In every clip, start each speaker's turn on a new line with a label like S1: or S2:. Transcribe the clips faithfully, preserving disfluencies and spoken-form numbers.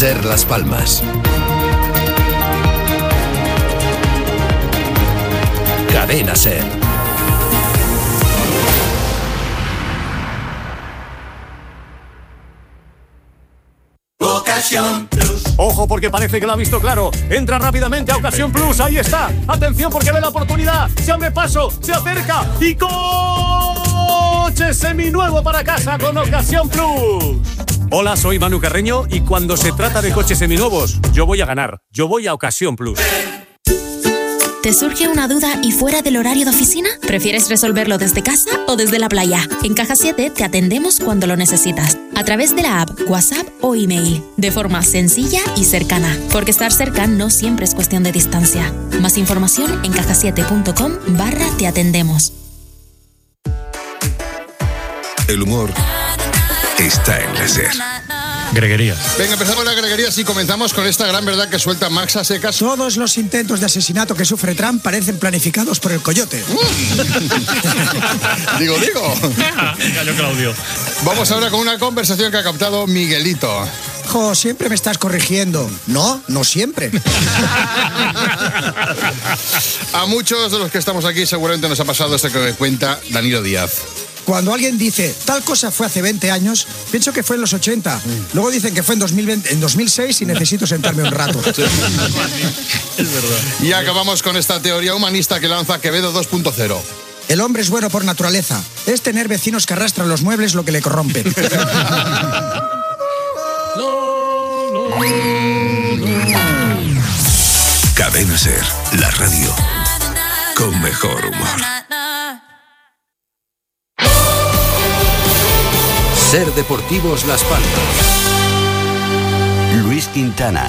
S1: Ser Las Palmas. Cadena Ser.
S2: Ocasión Plus. Ojo, porque parece que lo ha visto claro. Entra rápidamente a Ocasión Plus. Ahí está. Atención, porque ve la oportunidad. Se abre paso, se acerca y coche seminuevo para casa con Ocasión Plus. Hola, soy Manu Carreño y cuando se trata de coches seminuevos, yo voy a ganar. Yo voy a Ocasión Plus.
S3: ¿Te surge una duda y fuera del horario de oficina? ¿Prefieres resolverlo desde casa o desde la playa? En Caja siete te atendemos cuando lo necesitas, a través de la app, WhatsApp o email, de forma sencilla y cercana, porque estar cerca no siempre es cuestión de distancia. Más información en caja siete punto com barra te atendemos.
S4: El humor está en la Ser.
S5: Greguerías.
S6: Venga, empezamos las greguerías y comenzamos con esta gran verdad que suelta Max a secas.
S7: Todos los intentos de asesinato que sufre Trump parecen planificados por el coyote.
S6: Mm. digo, digo.
S5: Gallo Claudio.
S6: Vamos ahora con una conversación que ha captado Miguelito.
S7: Jo, siempre me estás corrigiendo. No, no siempre.
S6: A muchos de los que estamos aquí seguramente nos ha pasado esto que cuenta Danilo Díaz.
S7: Cuando alguien dice, tal cosa fue hace veinte años, pienso que fue en los ochenta. Luego dicen que fue en, dos mil veinte, en dos mil seis y necesito sentarme un rato.
S5: Es verdad.
S6: Y acabamos con esta teoría humanista que lanza Quevedo dos punto cero.
S7: El hombre es bueno por naturaleza. Es tener vecinos que arrastran los muebles lo que le corrompe.
S4: Cadena Ser, la radio con mejor humor.
S1: Ser Deportivos Las Palmas. Luis Quintana.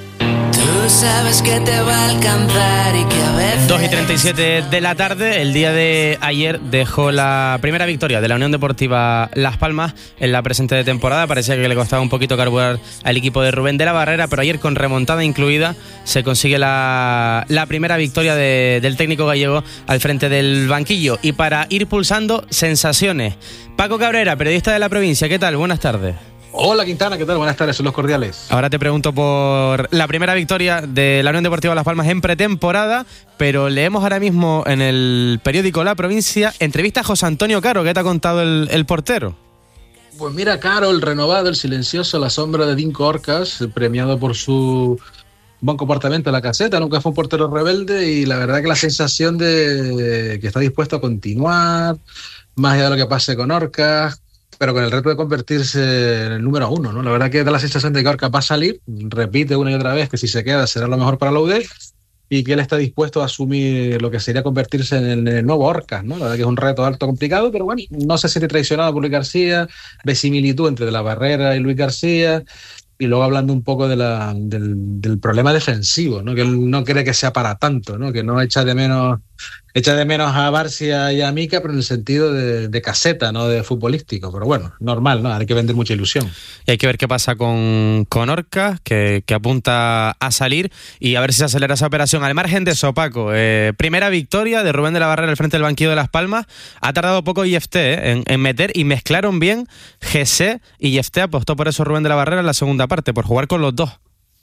S8: Tú sabes que te va a alcanzar y que a veces...
S9: dos y treinta y siete de la tarde, el día de ayer dejó la primera victoria de la Unión Deportiva Las Palmas en la presente temporada. Parecía que le costaba un poquito carburar al equipo de Rubén de la Barrera, pero ayer con remontada incluida se consigue la, la primera victoria de, del técnico gallego al frente del banquillo. Y para ir pulsando sensaciones, Paco Cabrera, periodista de La Provincia, ¿qué tal? Buenas tardes.
S10: Hola Quintana, ¿qué tal? Buenas tardes, son los cordiales.
S9: Ahora te pregunto por la primera victoria de la Unión Deportiva Las Palmas en pretemporada, pero leemos ahora mismo en el periódico La Provincia entrevista a José Antonio Caro. ¿Qué te ha contado el, el portero?
S10: Pues mira, Caro, el renovado, el silencioso, la sombra de Dinko Orcas, premiado por su buen comportamiento en la caseta. Nunca fue un portero rebelde y la verdad que la sensación de que está dispuesto a continuar, más allá de lo que pase con Orcas, pero con el reto de convertirse en el número uno, ¿no? La verdad que da la sensación de que Orcas va a salir, repite una y otra vez que si se queda será lo mejor para la U D y que él está dispuesto a asumir lo que sería convertirse en el, en el nuevo Orcas, ¿no? La verdad que es un reto alto, complicado, pero bueno, no se siente traicionado por Luis García, ve similitud entre De la Barrera y Luis García. Y luego hablando un poco de la, del, del problema defensivo, ¿no? Que él no cree que sea para tanto, ¿no? Que no echa de menos echa de menos a Barcia y a Mica, pero en el sentido de, de caseta, no de futbolístico. Pero bueno, normal, ¿no? Hay que vender mucha ilusión.
S9: Y hay que ver qué pasa con, con Orcas, que, que apunta a salir, y a ver si se acelera esa operación. Al margen de eso, Paco, eh, primera victoria de Rubén de la Barrera al frente del banquillo de Las Palmas. Ha tardado poco I F T eh, en, en meter, y mezclaron bien G C y I F T. Apostó por eso Rubén de la Barrera en la segunda parte, por jugar con los dos.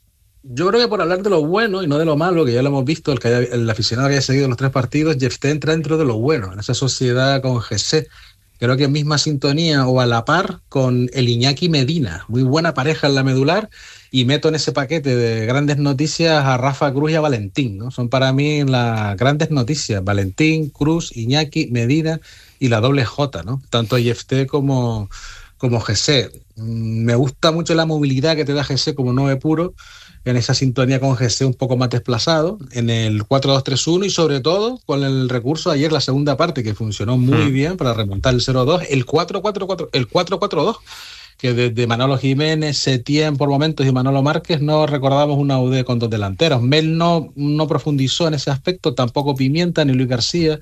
S10: Yo creo que por hablar de lo bueno y no de lo malo, que ya lo hemos visto, el, que haya, el aficionado que haya seguido los tres partidos, Jefté entra dentro de lo bueno, en esa sociedad con G C. Creo que en misma sintonía o a la par con el Iñaki Medina. Muy buena pareja en la medular, y meto en ese paquete de grandes noticias a Rafa Cruz y a Valentín, ¿no? Son para mí las grandes noticias. Valentín, Cruz, Iñaki, Medina y la doble J, ¿no? Tanto Jefté como, como G C. Me gusta mucho la movilidad que te da G C como nueve puro, en esa sintonía con G C un poco más desplazado, en el cuatro dos tres uno, y sobre todo con el recurso de ayer, la segunda parte, que funcionó muy mm. bien para remontar el cero dos, el cuatro cuatro cuatro, el cuatro cuatro dos, que desde Manolo Jiménez, Setién por momentos y Manolo Márquez no recordamos una U D con dos delanteros. Mel no, no profundizó en ese aspecto, tampoco Pimienta, ni Luis García,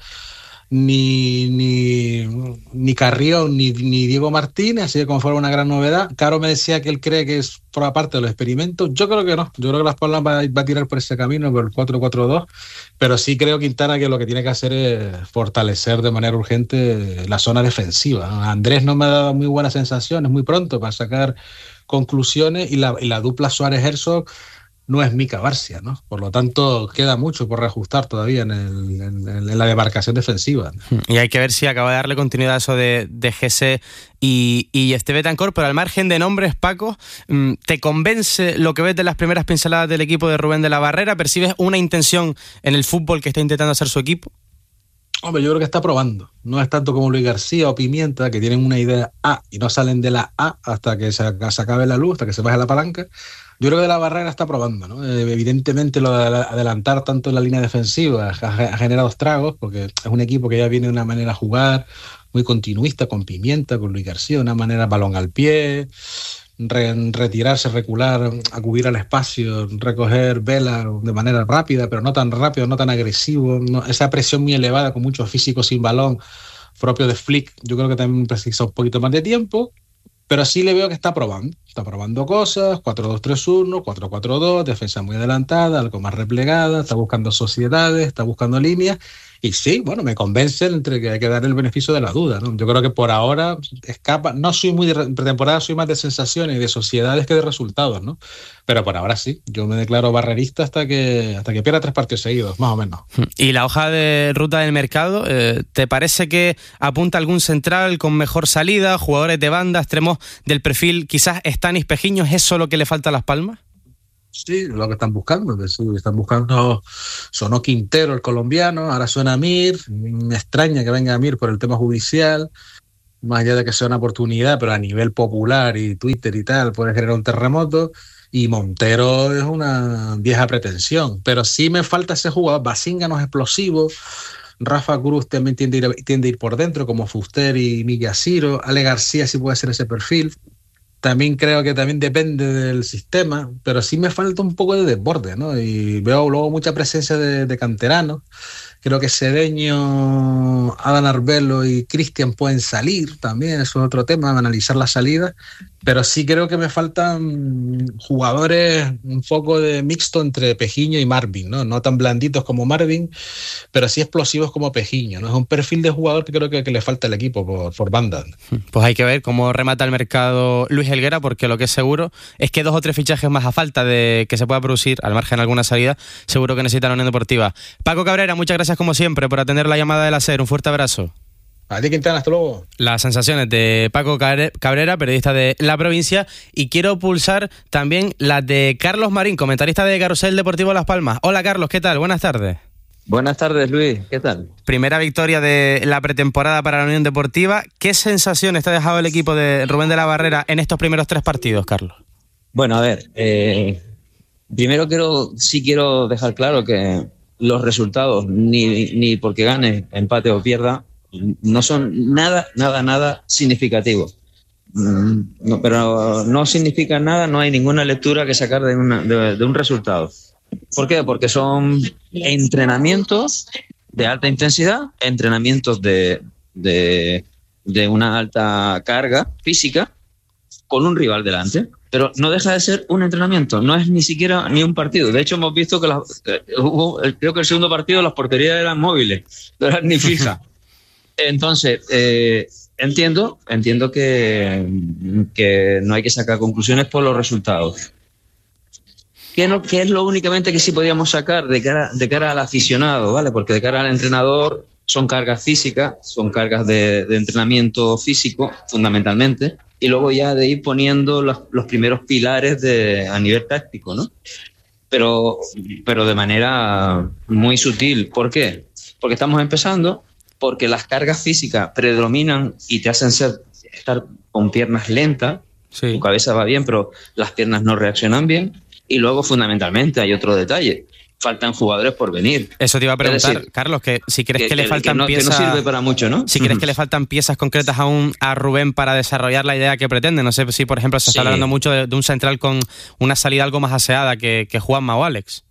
S10: ni ni, ni Carrión, ni, ni Diego Martínez, así que como fuera una gran novedad. Caro me decía que él cree que es por parte de los experimentos. Yo creo que no, yo creo que Las Palmas va, va a tirar por ese camino, por el cuatro cuatro dos, pero sí creo, Quintana, que lo que tiene que hacer es fortalecer de manera urgente la zona defensiva. Andrés no me ha dado muy buenas sensaciones, muy pronto para sacar conclusiones y la, y la dupla Suárez-Herzog no es Mika Barcia, ¿no? Por lo tanto, queda mucho por reajustar todavía en, el, en, en la demarcación defensiva.
S9: Y hay que ver si acaba de darle continuidad a eso de, de Jesse y, y este Betancur, pero al margen de nombres, Paco, ¿te convence lo que ves de las primeras pinceladas del equipo de Rubén de la Barrera? ¿Percibes una intención en el fútbol que está intentando hacer su equipo?
S10: Hombre, yo creo que está probando. No es tanto como Luis García o Pimienta, que tienen una idea A y no salen de la A hasta que se, se acabe la luz, hasta que se baje la palanca. Yo creo que de la Barrera está probando, ¿no? Evidentemente lo de adelantar tanto en la línea defensiva ha generado estragos, porque es un equipo que ya viene de una manera a jugar muy continuista, con Pimienta, con Luis García, una manera balón al pie, re, retirarse, recular, acudir al espacio, recoger vela de manera rápida, pero no tan rápido, no tan agresivo, no, esa presión muy elevada con muchos físicos sin balón, propio de Flick, yo creo que también precisa un poquito más de tiempo. Pero sí le veo que está probando. Está probando cosas, cuatro dos tres uno, cuatro cuatro dos, defensa muy adelantada, algo más replegada, está buscando sociedades, está buscando líneas. Y sí, bueno, me convence entre que hay que darle el beneficio de la duda, ¿no? Yo creo que por ahora escapa. No soy muy de pretemporada, soy más de sensaciones y de sociedades que de resultados, ¿no? Pero por ahora sí, yo me declaro barrerista hasta que hasta que pierda tres partidos seguidos, más o menos.
S9: ¿Y la hoja de ruta del mercado? Eh, ¿Te parece que apunta algún central con mejor salida, jugadores de banda, extremos del perfil quizás Stanis Pejiño? ¿Es eso lo que le falta a Las Palmas?
S10: Sí, lo que están buscando. Sí, están buscando. Sonó Quintero, el colombiano, ahora suena Mir. Me extraña que venga Mir por el tema judicial, más allá de que sea una oportunidad, pero a nivel popular y Twitter y tal, puede generar un terremoto. Y Montero es una vieja pretensión, pero sí me falta ese jugador. Basinga no es explosivo. Rafa Cruz también tiende a ir, tiende a ir por dentro, como Fuster y Miguel Ciro. Ale García sí puede ser ese perfil. También creo que también depende del sistema, pero sí me falta un poco de desborde, ¿no? Y veo luego mucha presencia de, de canteranos. Creo que Cedeño, Adán Arbelo y Cristian pueden salir también, eso es otro tema, analizar la salida. Pero sí creo que me faltan jugadores un poco de mixto entre Pejiño y Marvin, ¿no? No tan blanditos como Marvin, pero sí explosivos como Pejiño, ¿no? Es un perfil de jugador que creo que, que le falta al equipo por, por banda.
S9: Pues hay que ver cómo remata el mercado Luis Helguera, porque lo que es seguro es que dos o tres fichajes más a falta de que se pueda producir, al margen de alguna salida, seguro que necesita la Unión Deportiva. Paco Cabrera, muchas gracias como siempre por atender la llamada del A S E R. Un fuerte abrazo.
S10: A ti, Quintana, hasta luego.
S9: Las sensaciones de Paco Cabrera, periodista de La Provincia, y quiero pulsar también las de Carlos Marín, comentarista de Carrusel Deportivo Las Palmas. Hola Carlos, ¿qué tal? Buenas tardes.
S11: Buenas tardes, Luis, ¿qué tal?
S9: Primera victoria de la pretemporada para la Unión Deportiva. ¿Qué sensaciones te ha dejado el equipo de Rubén de la Barrera en estos primeros tres partidos, Carlos?
S11: Bueno, a ver, eh, primero quiero, sí quiero dejar claro que los resultados, ni, ni porque gane, empate o pierda, no son nada, nada, nada significativos. No, pero no significa nada, no hay ninguna lectura que sacar de, una, de, de un resultado. ¿Por qué? Porque son entrenamientos de alta intensidad, entrenamientos de, de, de una alta carga física con un rival delante. Pero no deja de ser un entrenamiento, no es ni siquiera ni un partido. De hecho, hemos visto que las, eh, hubo, creo que el segundo partido las porterías eran móviles, no eran ni fijas. Entonces, eh, entiendo, entiendo que, que no hay que sacar conclusiones por los resultados. ¿Qué, no, qué es lo únicamente que sí podríamos sacar de cara, de cara al aficionado, ¿vale? Porque de cara al entrenador son cargas físicas, son cargas de, de entrenamiento físico, fundamentalmente, y luego ya de ir poniendo los, los primeros pilares de, a nivel táctico, ¿no? Pero, pero de manera muy sutil. ¿Por qué? Porque estamos empezando, porque las cargas físicas predominan y te hacen ser, estar con piernas lentas, sí. Tu cabeza va bien, pero las piernas no reaccionan bien. Y luego, fundamentalmente, hay otro detalle. Faltan jugadores por venir.
S9: Eso te iba a preguntar, decir, Carlos, que si crees que, que le que, faltan
S11: que no,
S9: piezas...
S11: Que no sirve para mucho, ¿no?
S9: Si crees que le faltan piezas concretas aún a Rubén para desarrollar la idea que pretende. No sé si, por ejemplo, se sí. está hablando mucho de, de un central con una salida algo más aseada que, que Juanma o Alex.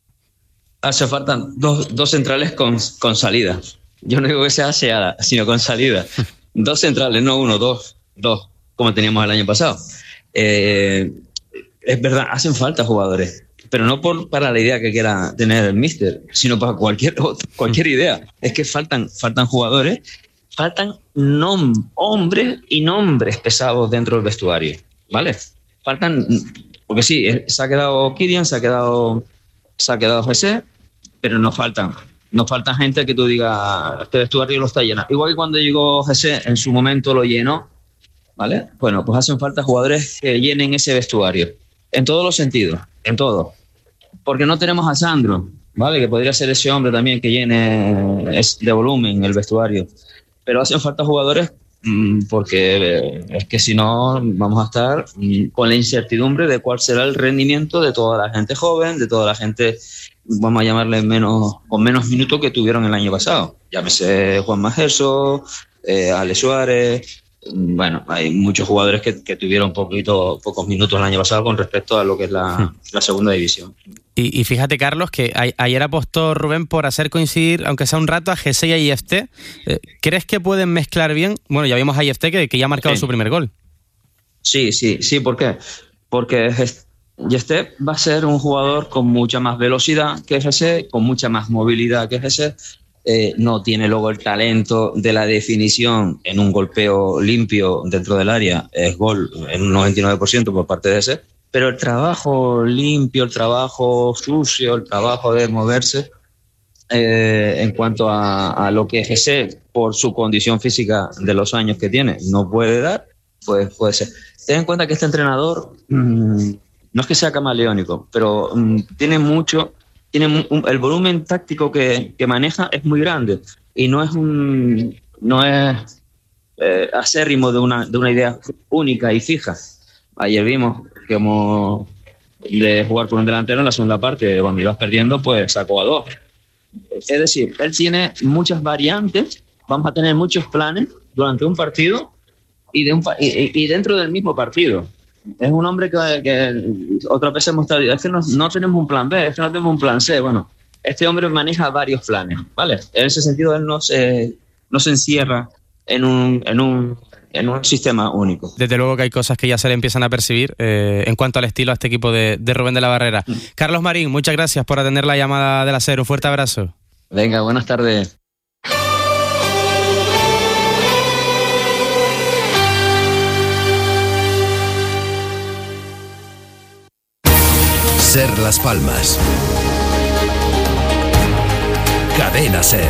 S11: Hace faltan dos, dos centrales con, con salida. Yo no digo que sea aseada, sino con salida. Dos centrales, no uno, dos. Dos, como teníamos el año pasado. Eh... Es verdad, hacen falta jugadores, pero no por, para la idea que quiera tener el míster, sino para cualquier cualquier idea. Es que faltan, faltan jugadores, faltan nom- hombres y nombres pesados dentro del vestuario, ¿vale? faltan, porque sí, se ha quedado Kylian, se ha quedado, se ha quedado Jesse, pero nos faltan. Nos falta gente que tú digas, este vestuario lo está lleno. Igual que cuando llegó Jesse, en su momento lo llenó, ¿vale? Bueno, pues hacen falta jugadores que llenen ese vestuario. En todos los sentidos, en todo. Porque no tenemos a Sandro, ¿vale? Que podría ser ese hombre también que llene de volumen el vestuario. Pero hacen falta jugadores mmm, porque es que si no vamos a estar mmm, con la incertidumbre de cuál será el rendimiento de toda la gente joven, de toda la gente, vamos a llamarle menos, con menos minutos que tuvieron el año pasado. Llámese Juan Majerso, eh, Ale Suárez. Bueno, hay muchos jugadores que, que tuvieron poquito, pocos minutos el año pasado con respecto a lo que es la, la segunda división.
S9: Y, y fíjate, Carlos, que a, ayer apostó Rubén por hacer coincidir, aunque sea un rato, a Jesse y a I F T. Eh, ¿Crees que pueden mezclar bien? Bueno, ya vimos a I F T que, que ya ha marcado sí. su primer gol.
S11: Sí, sí, sí. ¿Por qué? Porque Y este va a ser un jugador con mucha más velocidad que Jesse, con mucha más movilidad que Jesse. Eh, no tiene luego el talento de la definición en un golpeo limpio dentro del área. Es gol en un noventa y nueve por ciento por parte de Jesse. Pero el trabajo limpio, el trabajo sucio, el trabajo de moverse, eh, en cuanto a, a lo que Jesse, por su condición física de los años que tiene, no puede dar, pues puede ser. Ten en cuenta que este entrenador mmm, no es que sea camaleónico, pero mmm, tiene mucho, tiene un, el volumen táctico que, que maneja es muy grande y no es un, no es eh, acérrimo de una, de una idea única y fija. Ayer vimos que como de jugar con un delantero en la segunda parte, cuando ibas perdiendo, pues sacó a dos. Es decir, él tiene muchas variantes, vamos a tener muchos planes durante un partido y, de un, y, y dentro del mismo partido. Es un hombre que, que otra vez hemos estado, es que no, no tenemos un plan B, es que no tenemos un plan C. Bueno, este hombre maneja varios planes, ¿vale? En ese sentido, él no se, no se encierra en un, en un en un sistema único.
S9: Desde luego que hay cosas que ya se le empiezan a percibir eh, en cuanto al estilo a este equipo de, de Rubén de la Barrera. Mm. Carlos Marín, muchas gracias por atender la llamada de la SER. Un fuerte abrazo.
S11: Venga, buenas tardes.
S1: SER Las Palmas. Cadena SER.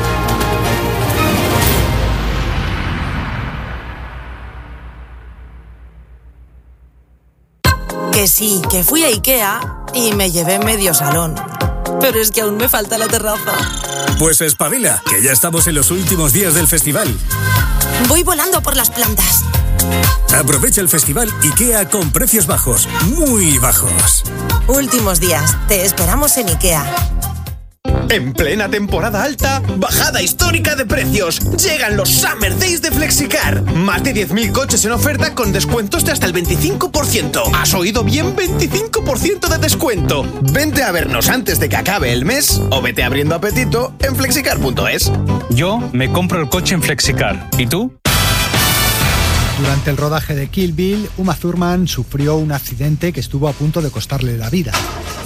S12: Que sí, que fui a Ikea y me llevé medio salón. Pero es que aún me falta la terraza.
S13: Pues espabila, que ya estamos en los últimos días del festival.
S12: Voy volando por las plantas.
S13: Aprovecha el festival Ikea con precios bajos, muy bajos.
S12: Últimos días, te esperamos en Ikea.
S14: En plena temporada alta, bajada histórica de precios. Llegan los Summer Days de Flexicar. Más de diez mil coches en oferta con descuentos de hasta el veinticinco por ciento. ¿Has oído bien? veinticinco por ciento de descuento. Vente a vernos antes de que acabe el mes o vete abriendo apetito en flexicar punto es.
S5: Yo me compro el coche en Flexicar. ¿Y tú?
S7: Durante el rodaje de Kill Bill, Uma Thurman sufrió un accidente que estuvo a punto de costarle la vida.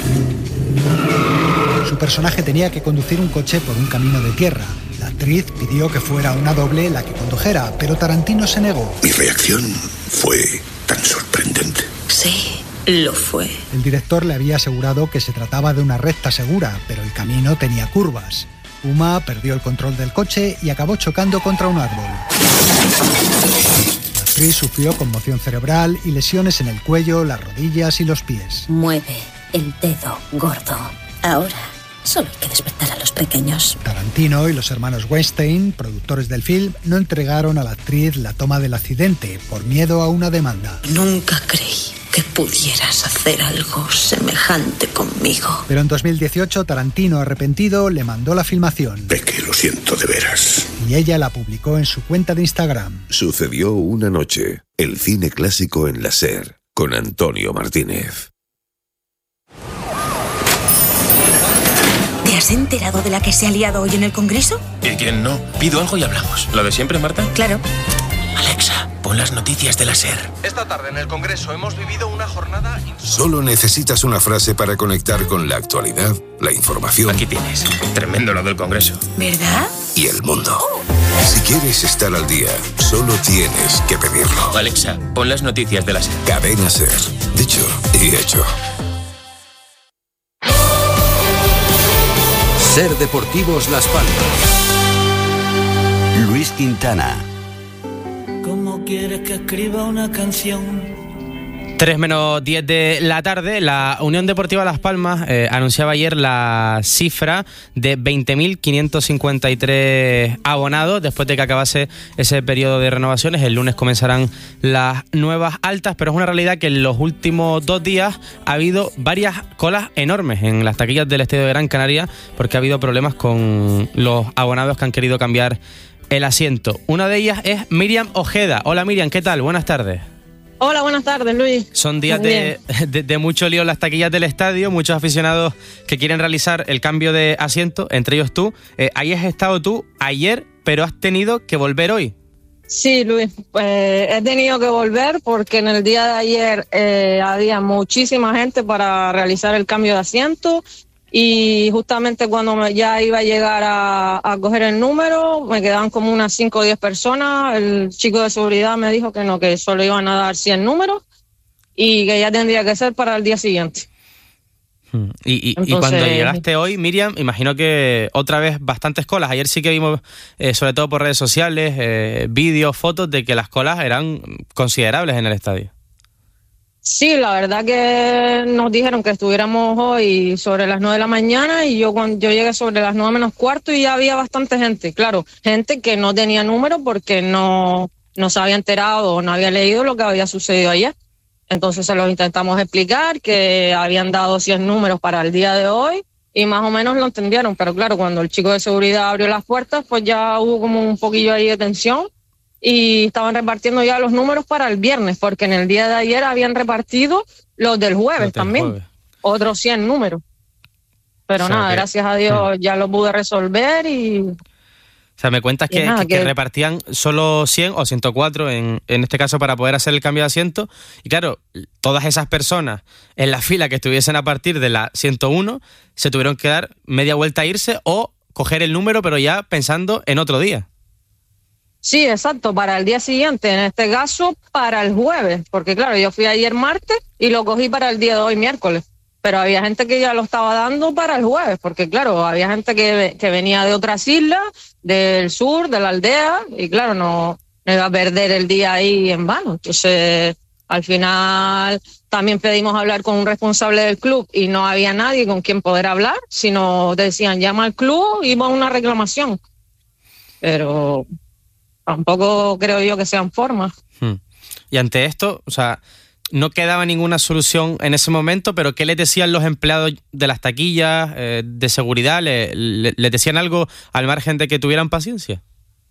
S7: Su personaje tenía que conducir un coche por un camino de tierra. La actriz pidió que fuera una doble la que condujera, pero Tarantino se negó.
S4: Mi reacción fue tan sorprendente.
S12: Sí, lo fue.
S7: El director le había asegurado que se trataba de una recta segura, pero el camino tenía curvas. Uma perdió el control del coche y acabó chocando contra un árbol. La actriz sufrió conmoción cerebral y lesiones en el cuello, las rodillas y los pies.
S15: Mueve el dedo gordo. Ahora solo hay que despertar a los pequeños.
S7: Tarantino y los hermanos Weinstein, productores del film, no entregaron a la actriz la toma del accidente por miedo a una demanda.
S12: Nunca creí que pudieras hacer algo semejante conmigo.
S7: Pero en dos mil dieciocho, Tarantino, arrepentido, le mandó la filmación.
S4: Es que lo siento de veras.
S7: Y ella la publicó en su cuenta de Instagram.
S4: Sucedió una noche. El cine clásico en la SER, con Antonio Martínez.
S15: ¿Te has enterado de la que se ha liado hoy en el Congreso?
S16: ¿Y quién no? Pido algo y hablamos. ¿Lo de siempre, Marta?
S15: Claro.
S16: Alexa, pon las noticias de la SER.
S14: Esta tarde en el Congreso hemos vivido una jornada...
S4: Solo necesitas una frase para conectar con la actualidad, la información.
S16: Aquí tienes. Tremendo lo del Congreso.
S15: ¿Verdad?
S4: y el mundo. Si quieres estar al día, solo tienes que pedirlo.
S16: Alexa, pon las noticias de la SER.
S4: Cadena SER. Dicho y hecho.
S1: SER Deportivos Las Palmas. Luis Quintana.
S17: ¿Cómo quieres que escriba una canción?
S9: tres menos diez de la tarde, la Unión Deportiva Las Palmas eh, anunciaba ayer la cifra de veinte mil quinientos cincuenta y tres abonados después de que acabase ese periodo de renovaciones. El lunes comenzarán las nuevas altas, pero es una realidad que en los últimos dos días ha habido varias colas enormes en las taquillas del Estadio de Gran Canaria porque ha habido problemas con los abonados que han querido cambiar el asiento. Una de ellas es Miriam Ojeda. Hola Miriam, ¿qué tal? Buenas tardes.
S18: Hola, buenas tardes, Luis.
S9: Son días de, de, de mucho lío en las taquillas del estadio, muchos aficionados que quieren realizar el cambio de asiento, entre ellos tú. Eh, ahí has estado tú ayer, pero has tenido que volver hoy.
S18: Sí, Luis, pues he tenido que volver porque en el día de ayer eh, había muchísima gente para realizar el cambio de asiento y justamente cuando me, ya iba a llegar a, a coger el número, me quedaban como unas cinco o diez personas. El chico de seguridad me dijo que no, que solo iban a dar cien números y que ya tendría que ser para el día siguiente.
S9: Y, y,
S18: Entonces,
S9: y cuando llegaste hoy, Miriam, imagino que otra vez bastantes colas. Ayer sí que vimos, eh, sobre todo por redes sociales, eh, vídeos, fotos de que las colas eran considerables en el estadio.
S18: Sí, la verdad que nos dijeron que estuviéramos hoy sobre las nueve de la mañana y yo cuando yo llegué sobre las nueve menos cuarto y ya había bastante gente. Claro, gente que no tenía número porque no, no se había enterado o no había leído lo que había sucedido ayer. Entonces se los intentamos explicar que habían dado cien números para el día de hoy y más o menos lo entendieron. Pero claro, cuando el chico de seguridad abrió las puertas, pues ya hubo como un poquillo ahí de tensión. Y estaban repartiendo ya los números para el viernes, porque en el día de ayer habían repartido los del jueves los del también, jueves. Otros cien números. Pero o sea, nada, que, gracias a Dios sí. ya lo pude resolver y... O
S9: sea, me cuentas que, nada, que, que repartían solo cien o ciento cuatro en, en este caso para poder hacer el cambio de asiento. Y claro, todas esas personas en la fila que estuviesen a partir de la ciento uno se tuvieron que dar media vuelta a irse o coger el número, pero ya pensando en otro día.
S18: Sí, exacto, para el día siguiente, en este caso para el jueves, porque claro, yo fui ayer martes y lo cogí para el día de hoy miércoles, pero había gente que ya lo estaba dando para el jueves, porque claro, había gente que, que venía de otras islas, del sur, de la aldea, y claro, no, no iba a perder el día ahí en vano. Entonces, al final también pedimos hablar con un responsable del club y no había nadie con quien poder hablar, sino decían llama al club y va a una reclamación, pero... tampoco creo yo que sean formas.
S9: Hmm. Y ante esto, o sea, no quedaba ninguna solución en ese momento, pero ¿qué les decían los empleados de las taquillas, eh, de seguridad? ¿Le, le, ¿Les decían algo al margen de que tuvieran paciencia?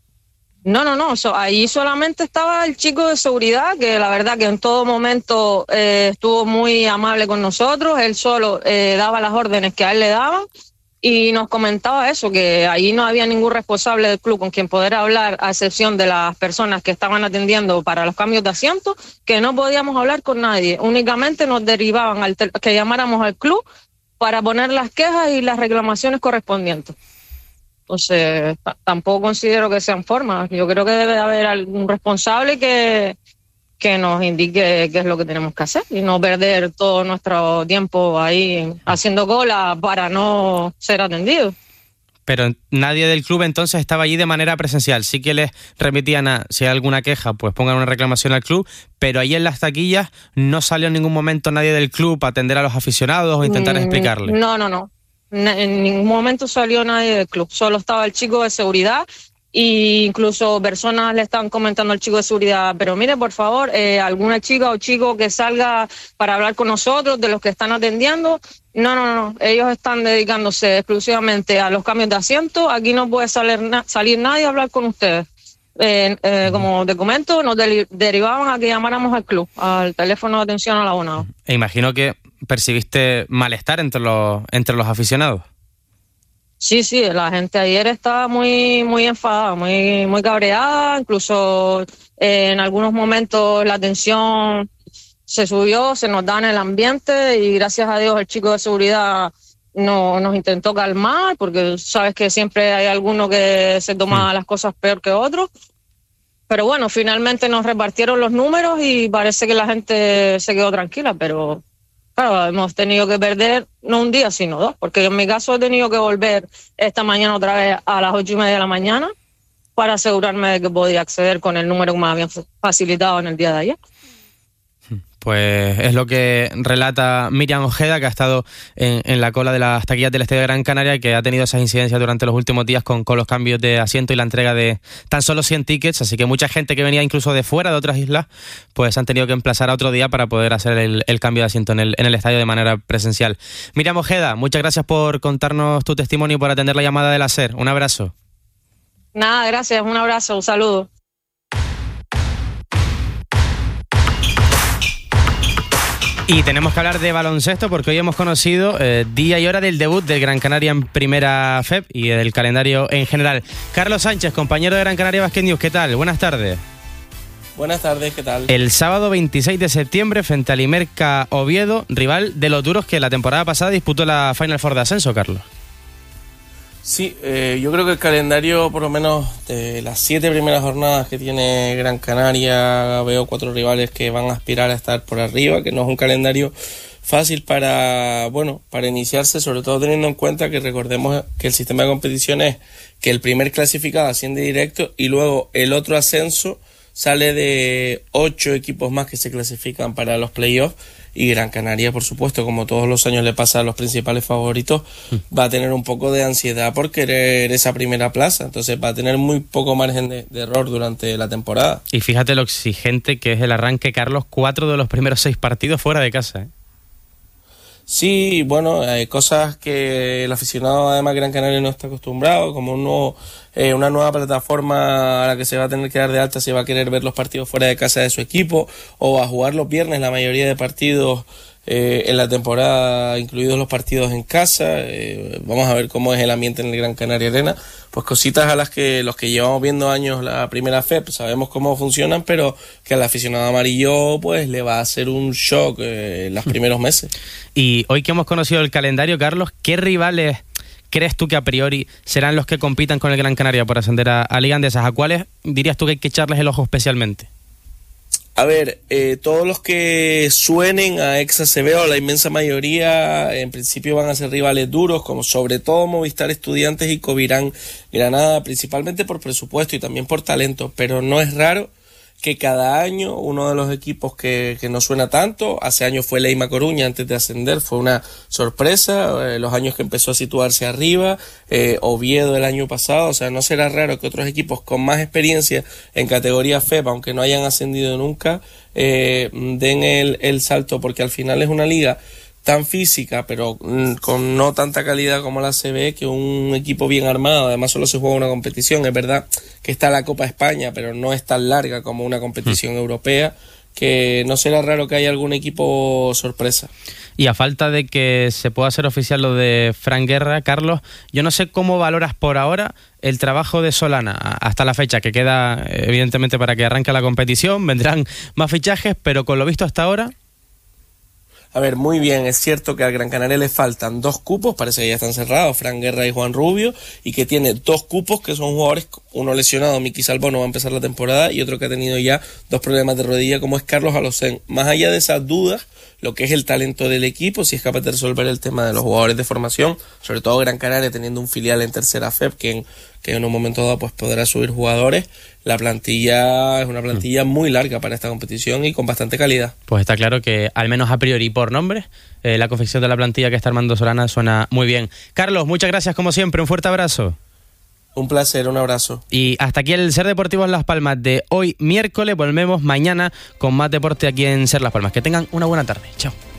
S18: No, no, no, so, ahí solamente estaba el chico de seguridad, que la verdad que en todo momento eh, estuvo muy amable con nosotros, él solo eh, daba las órdenes que a él le daban. Y nos comentaba eso, que ahí no había ningún responsable del club con quien poder hablar, a excepción de las personas que estaban atendiendo para los cambios de asiento, que no podíamos hablar con nadie. Únicamente nos derivaban al tel- que llamáramos al club para poner las quejas y las reclamaciones correspondientes. Entonces, t- tampoco considero que sean formas. Yo creo que debe haber algún responsable que... que nos indique qué es lo que tenemos que hacer y no perder todo nuestro tiempo ahí haciendo cola para no ser atendidos.
S9: Pero nadie del club entonces estaba allí de manera presencial. Sí que les remitían a, si hay alguna queja, pues pongan una reclamación al club, pero ahí en las taquillas no salió en ningún momento nadie del club a atender a los aficionados o intentar
S18: mm,
S9: explicarles.
S18: No, no, no. En ningún momento salió nadie del club. Solo estaba el chico de seguridad. Y incluso personas le estaban comentando al chico de seguridad, pero mire, por favor, eh, alguna chica o chico que salga para hablar con nosotros, de los que están atendiendo. No, no, no, ellos están dedicándose exclusivamente a los cambios de asiento. Aquí no puede salir, na- salir nadie a hablar con ustedes. Eh, eh, como te comento, nos deli- derivaban a que llamáramos al club, al teléfono de atención al abonado.
S9: E imagino que percibiste malestar entre los, entre los aficionados.
S18: Sí, sí, la gente ayer estaba muy muy enfadada, muy muy cabreada, incluso eh, en algunos momentos la tensión se subió, se nos da en el ambiente y gracias a Dios el chico de seguridad no, nos intentó calmar, porque sabes que siempre hay alguno que se toma las cosas peor que otro. Pero bueno, finalmente nos repartieron los números y parece que la gente se quedó tranquila, pero claro, hemos tenido que perder no un día, sino dos, porque en mi caso he tenido que volver esta mañana otra vez a las ocho y media de la mañana para asegurarme de que podía acceder con el número que me habían facilitado en el día de ayer.
S9: Pues es lo que relata Miriam Ojeda, que ha estado en, en la cola de las taquillas del Estadio de Gran Canaria y que ha tenido esas incidencias durante los últimos días con, con los cambios de asiento y la entrega de tan solo cien tickets, así que mucha gente que venía incluso de fuera de otras islas, pues han tenido que emplazar a otro día para poder hacer el, el cambio de asiento en el, en el estadio de manera presencial. Miriam Ojeda, muchas gracias por contarnos tu testimonio y por atender la llamada de la SER. Un abrazo.
S18: Nada, gracias, un abrazo, un saludo.
S9: Y tenemos que hablar de baloncesto porque hoy hemos conocido eh, día y hora del debut del Gran Canaria en Primera F E P y del calendario en general. Carlos Sánchez, compañero de Gran Canaria Basket News, ¿qué tal? Buenas tardes.
S19: Buenas tardes, ¿qué tal?
S9: El sábado veintiséis de septiembre frente al Imerca Oviedo, rival de los duros que la temporada pasada disputó la Final Four de ascenso, Carlos.
S19: Sí, eh, yo creo que el calendario, por lo menos de las siete primeras jornadas que tiene Gran Canaria, veo cuatro rivales que van a aspirar a estar por arriba, que no es un calendario fácil para, bueno, para iniciarse, sobre todo teniendo en cuenta que recordemos que el sistema de competición es que el primer clasificado asciende directo y luego el otro ascenso sale de ocho equipos más que se clasifican para los playoffs. Y Gran Canaria, por supuesto, como todos los años le pasa a los principales favoritos, va a tener un poco de ansiedad por querer esa primera plaza. Entonces va a tener muy poco margen de, de error durante la temporada.
S9: Y fíjate lo exigente que es el arranque, Carlos, cuatro de los primeros seis partidos fuera de casa, ¿eh?
S19: Sí, bueno, hay cosas que el aficionado además Gran Canaria no está acostumbrado, como un nuevo, eh, una nueva plataforma a la que se va a tener que dar de alta si va a querer ver los partidos fuera de casa de su equipo o a jugar los viernes la mayoría de partidos eh, en la temporada, incluidos los partidos en casa. Eh, vamos a ver cómo es el ambiente en el Gran Canaria Arena. Pues cositas a las que los que llevamos viendo años la primera F E P sabemos cómo funcionan, pero que al aficionado amarillo pues le va a hacer un shock eh, en los primeros meses.
S9: Y hoy que hemos conocido el calendario, Carlos, ¿qué rivales crees tú que a priori serán los que compitan con el Gran Canaria por ascender a, a Liga Andesa? ¿A cuáles dirías tú que hay que echarles el ojo especialmente?
S19: A ver, eh, todos los que suenen a ex A C B o la inmensa mayoría en principio van a ser rivales duros, como sobre todo Movistar Estudiantes y Covirán Granada, principalmente por presupuesto y también por talento, pero no es raro que cada año uno de los equipos que, que no suena tanto, hace años fue Leima Coruña antes de ascender, fue una sorpresa, eh, los años que empezó a situarse arriba, eh, Oviedo el año pasado, o sea, no será raro que otros equipos con más experiencia en categoría F E P, aunque no hayan ascendido nunca, eh, den el, el salto, porque al final es una liga tan física, pero mm, con no tanta calidad como la C B, que un equipo bien armado, además solo se juega una competición, es verdad que está la Copa España, pero no es tan larga como una competición mm. europea, que no será raro que haya algún equipo sorpresa.
S9: Y a falta de que se pueda hacer oficial lo de Fran Guerra, Carlos, yo no sé cómo valoras por ahora el trabajo de Solana hasta la fecha, que queda evidentemente para que arranque la competición, vendrán más fichajes, pero con lo visto hasta ahora...
S19: A ver, muy bien, es cierto que al Gran Canaria le faltan dos cupos, parece que ya están cerrados, Fran Guerra y Juan Rubio, y que tiene dos cupos que son jugadores, uno lesionado, Miki Salvo no va a empezar la temporada, y otro que ha tenido ya dos problemas de rodilla, como es Carlos Alocén. Más allá de esas dudas, lo que es el talento del equipo, si es capaz de resolver el tema de los jugadores de formación, sobre todo Gran Canaria teniendo un filial en tercera F E P, que en, que en un momento dado pues podrá subir jugadores, la plantilla es una plantilla muy larga para esta competición y con bastante calidad.
S9: Pues está claro que, al menos a priori por nombres, eh, la confección de la plantilla que está armando Solana suena muy bien. Carlos, muchas gracias como siempre, un fuerte abrazo.
S19: Un placer, un abrazo.
S9: Y hasta aquí el Ser Deportivo en Las Palmas de hoy miércoles. Volvemos mañana con más deporte aquí en Ser Las Palmas. Que tengan una buena tarde. Chao.